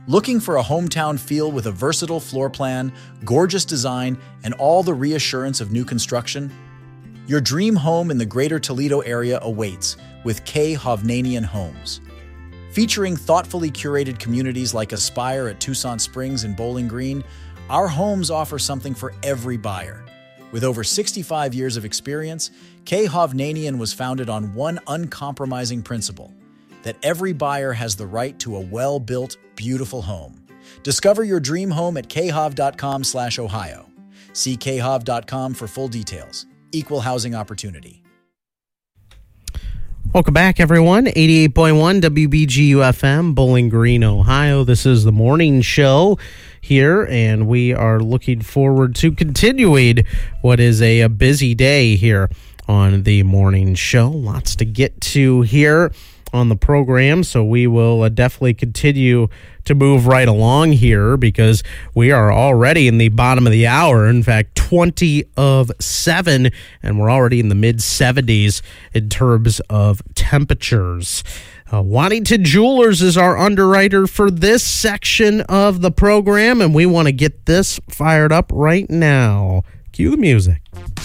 Looking for a hometown feel with a versatile floor plan, gorgeous design, and all the reassurance of new construction? Your dream home in the greater Toledo area awaits with K. Hovnanian Homes. Featuring thoughtfully curated communities like Aspire at Tucson Springs and Bowling Green, our homes offer something for every buyer. With over 65 years of experience, K. Hovnanian was founded on one uncompromising principle: that every buyer has the right to a well-built, beautiful home. Discover your dream home at khov.com/Ohio. See khov.com for full details. Equal housing opportunity. Welcome back, everyone. 88.1 WBGU-FM, Bowling Green, Ohio. This is the morning show here, and we are looking forward to continuing what is a busy day here on the morning show. Lots to get to here on the program, so we will definitely continue to move right along here because we are already in the bottom of the hour. In fact, 20 of 7, and we're already in the mid-70s in terms of temperatures. Waddington Jewelers is our underwriter for this section of the program, and we want to get this fired up right now. Cue the music.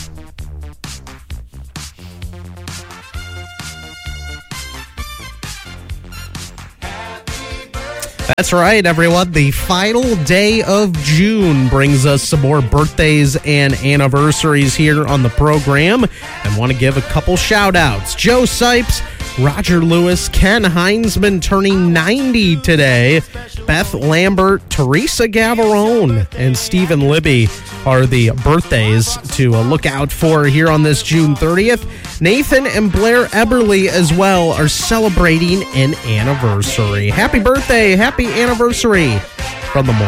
That's right, everyone. The final day of June brings us some more birthdays and anniversaries here on the program. And want to give a couple shout-outs. Joe Sipes, Roger Lewis, Ken Heinzman turning 90 today. Beth Lambert, Teresa Gavarone, and Stephen Libby are the birthdays to look out for here on this June 30th. Nathan and Blair Eberly as well are celebrating an anniversary. Happy birthday, happy anniversary from the morning.